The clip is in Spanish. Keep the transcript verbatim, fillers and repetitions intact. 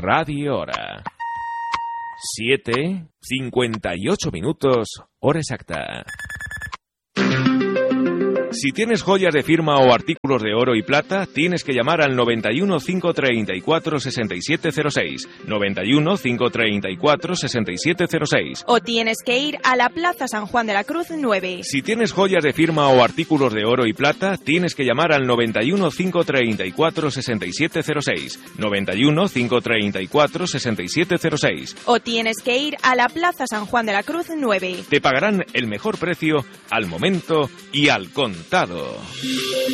Radio Hora. siete, cincuenta y ocho minutos, hora exacta. Si tienes joyas de firma o artículos de oro y plata, tienes que llamar al noventa y uno, cinco treinta y cuatro, sesenta y siete cero seis. noventa y uno, cinco treinta y cuatro, sesenta y siete cero seis. O tienes que ir a la Plaza San Juan de la Cruz nueve. Si tienes joyas de firma o artículos de oro y plata, tienes que llamar al noventa y uno, cinco treinta y cuatro, sesenta y siete cero seis. noventa y uno, cinco treinta y cuatro, sesenta y siete cero seis. O tienes que ir a la Plaza San Juan de la Cruz nueve. Te pagarán el mejor precio al momento y al contado.